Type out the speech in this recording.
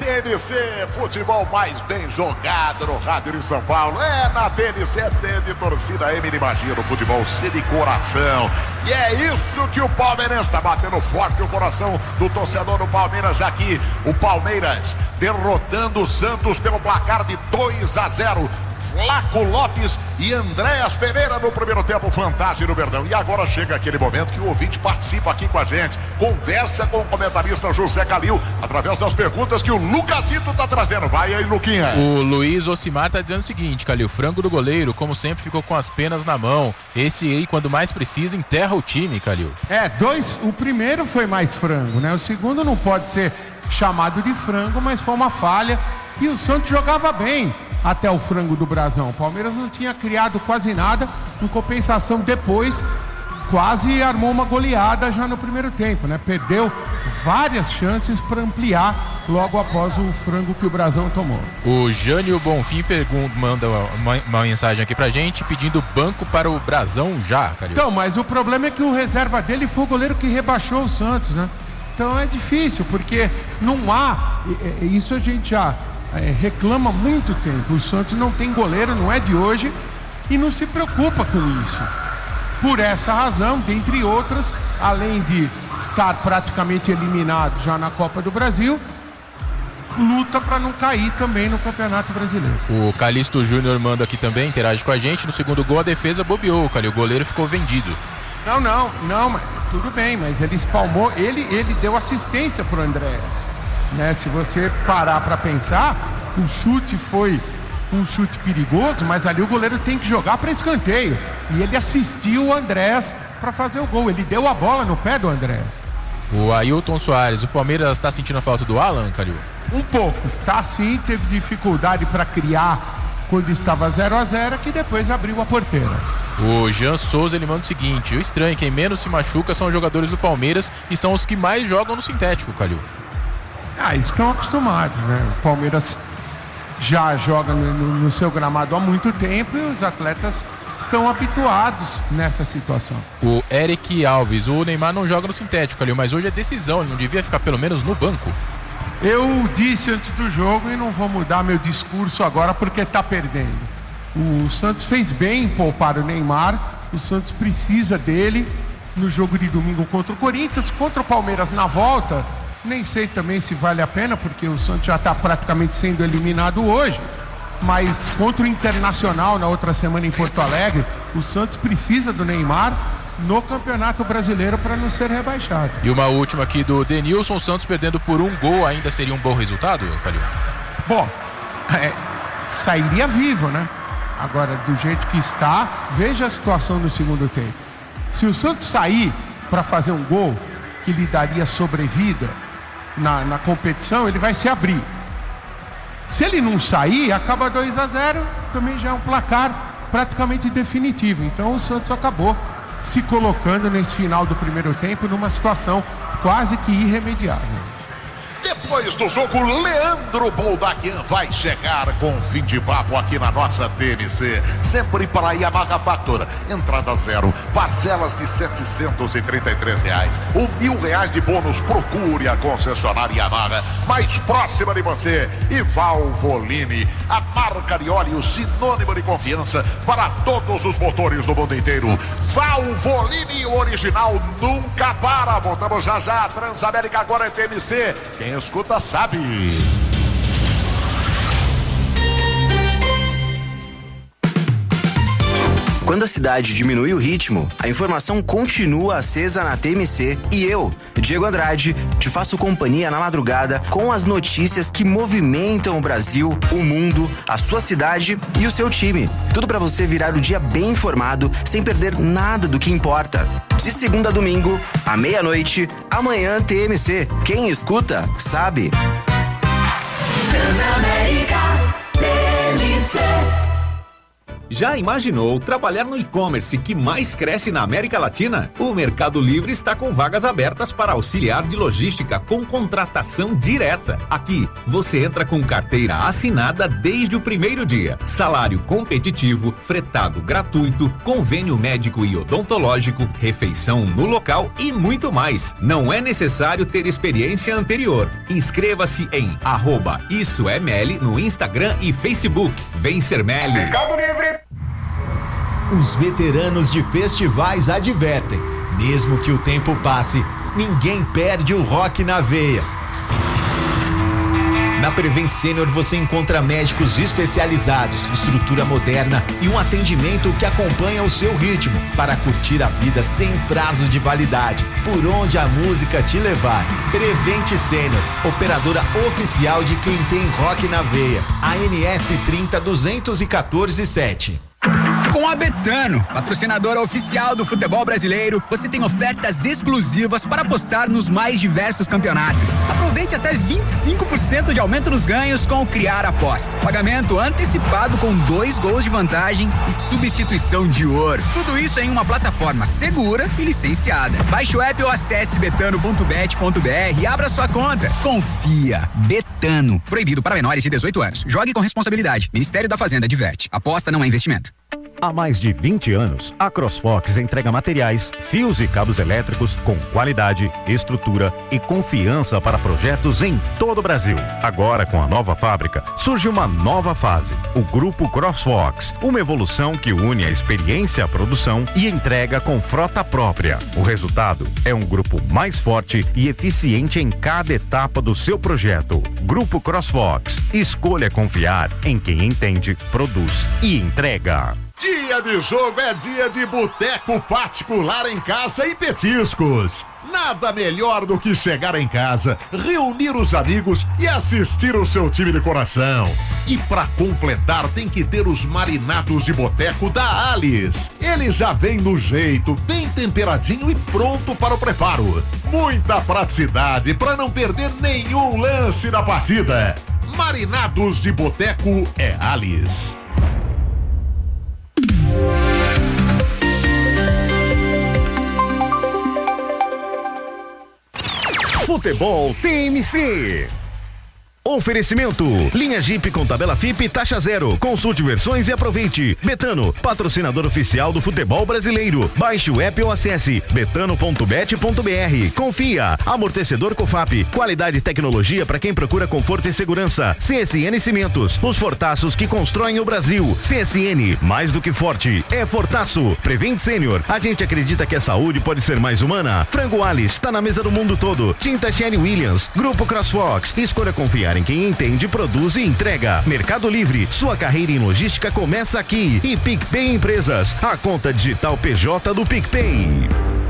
TNC, futebol mais bem jogado no rádio de São Paulo. Na TNC de torcida M, imagina o futebol ser de coração. E é isso que o Palmeirense está batendo forte o coração do torcedor do Palmeiras aqui. O Palmeiras derrotando o Santos pelo placar de 2-0. Flaco Lopes e Andréas Pereira no primeiro tempo, fantástico no Verdão. E agora chega aquele momento que o ouvinte participa aqui com a gente, conversa com o comentarista José Calil, através das perguntas que o Lucasito está trazendo. Vai aí, Luquinha. O Luiz Ocimar está dizendo o seguinte, Calil: frango do goleiro, como sempre, ficou com as penas na mão. Esse aí, quando mais precisa, enterra o time, Calil. O primeiro foi mais frango, né? O segundo não pode ser chamado de frango, mas foi uma falha. E o Santos jogava bem até o frango do Brasão. O Palmeiras não tinha criado quase nada. Em compensação, depois quase armou uma goleada já no primeiro tempo, né? Perdeu várias chances para ampliar logo após o frango que o Brasão tomou. O Jânio Bonfim manda uma mensagem aqui pra gente pedindo banco para o Brasão já, Calil. Então, mas o problema é que o reserva dele foi o goleiro que rebaixou o Santos, né? Então é difícil, porque não há... Isso a gente já reclama há muito tempo. O Santos não tem goleiro, não é de hoje, e não se preocupa com isso. Por essa razão, dentre outras, além de estar praticamente eliminado já na Copa do Brasil, luta para não cair também no Campeonato Brasileiro. O Calixto Júnior manda aqui também, interage com a gente. No segundo gol, a defesa bobeou, o goleiro ficou vendido. Não, mas tudo bem, mas ele espalmou, ele deu assistência pro Andréas, né? Se você parar para pensar, o chute foi um chute perigoso, mas ali o goleiro tem que jogar para escanteio, e ele assistiu o Andréas para fazer o gol, ele deu a bola no pé do Andréas. O Ailton Soares: o Palmeiras está sentindo a falta do Alan, Calil? Um pouco, está sim, teve dificuldade para criar quando estava 0-0, que depois abriu a porteira. O Jean Souza, ele manda o seguinte: o estranho, quem menos se machuca são os jogadores do Palmeiras e são os que mais jogam no sintético, Calil. Eles estão acostumados, né? O Palmeiras já joga no seu gramado há muito tempo e os atletas estão habituados nessa situação. O Eric Alves: o Neymar não joga no sintético, Calil, mas hoje é decisão, ele não devia ficar pelo menos no banco? Eu disse antes do jogo e não vou mudar meu discurso agora porque está perdendo. O Santos fez bem em poupar o Neymar, o Santos precisa dele no jogo de domingo contra o Corinthians. Contra o Palmeiras na volta, nem sei também se vale a pena, porque o Santos já está praticamente sendo eliminado hoje. Mas contra o Internacional na outra semana em Porto Alegre, o Santos precisa do Neymar no Campeonato Brasileiro para não ser rebaixado. E uma última aqui do Denilson: o Santos perdendo por um gol ainda seria um bom resultado, Calil? Bom, sairia vivo, né? Agora, do jeito que está, veja a situação no segundo tempo. Se o Santos sair para fazer um gol que lhe daria sobrevida na competição, ele vai se abrir. Se ele não sair, acaba 2-0, também já é um placar praticamente definitivo. Então o Santos acabou se colocando nesse final do primeiro tempo numa situação quase que irremediável. Depois do jogo, Leandro Boldaquian vai chegar com fim de papo aqui na nossa TNC. Sempre para Yamaha Fatura. Entrada zero, parcelas de R$733. O R$1.000 de bônus. Procure a concessionária Yamaha mais próxima de você. E Valvoline, a marca de óleo sinônimo de confiança para todos os motores do mundo inteiro. Valvoline, o original nunca para. Voltamos já. Transamérica agora é TNC. Quem escuta sabe. Quando a cidade diminui o ritmo, a informação continua acesa na TMC e eu, Diego Andrade, te faço companhia na madrugada com as notícias que movimentam o Brasil, o mundo, a sua cidade e o seu time. Tudo para você virar o dia bem informado, sem perder nada do que importa. De segunda a domingo, à meia-noite, amanhã TMC. Quem escuta, sabe. Transamérica TMC. Já imaginou trabalhar no e-commerce que mais cresce na América Latina? O Mercado Livre está com vagas abertas para auxiliar de logística com contratação direta. Aqui, você entra com carteira assinada desde o primeiro dia. Salário competitivo, fretado gratuito, convênio médico e odontológico, refeição no local e muito mais. Não é necessário ter experiência anterior. Inscreva-se em @issoemeli no Instagram e Facebook. Vem ser Meli. Mercado Livre. Os veteranos de festivais advertem: mesmo que o tempo passe, ninguém perde o rock na veia. Na Prevent Senior você encontra médicos especializados, estrutura moderna e um atendimento que acompanha o seu ritmo para curtir a vida sem prazo de validade, por onde a música te levar. Prevent Senior, operadora oficial de quem tem rock na veia. ANS 302147. Com a Betano, patrocinadora oficial do futebol brasileiro, você tem ofertas exclusivas para apostar nos mais diversos campeonatos. Aproveite até 25% de aumento nos ganhos com o Criar Aposta. Pagamento antecipado com 2 gols de vantagem e substituição de ouro. Tudo isso em uma plataforma segura e licenciada. Baixe o app ou acesse betano.bet.br e abra sua conta. Confia. Betano. Proibido para menores de 18 anos. Jogue com responsabilidade. Ministério da Fazenda adverte. Aposta não é investimento. Há mais de 20 anos, a CrossFox entrega materiais, fios e cabos elétricos com qualidade, estrutura e confiança para projetos em todo o Brasil. Agora, com a nova fábrica, surge uma nova fase, o Grupo CrossFox, uma evolução que une a experiência à produção e entrega com frota própria. O resultado é um grupo mais forte e eficiente em cada etapa do seu projeto. Grupo CrossFox, escolha confiar em quem entende, produz e entrega. Dia de jogo é dia de boteco particular em casa e petiscos. Nada melhor do que chegar em casa, reunir os amigos e assistir o seu time de coração. E pra completar tem que ter os marinados de boteco da Alice. Ele já vem no jeito, bem temperadinho e pronto para o preparo. Muita praticidade para não perder nenhum lance da partida. Marinados de boteco é Alice. Futebol TMC. Oferecimento: linha Jeep com tabela FIP taxa zero. Consulte versões e aproveite. Betano, patrocinador oficial do futebol brasileiro. Baixe o app ou acesse betano.bet.br. Confia. Amortecedor Cofap, qualidade e tecnologia para quem procura conforto e segurança. CSN Cimentos, os fortaços que constroem o Brasil. CSN, mais do que forte, é fortaço. Prevent Senior, a gente acredita que a saúde pode ser mais humana. Frango Alice, tá na mesa do mundo todo. Tinta Sherry Williams, Grupo CrossFox, escolha confiar em quem entende, produz e entrega. Mercado Livre, sua carreira em logística começa aqui. E PicPay Empresas, a conta digital PJ do PicPay.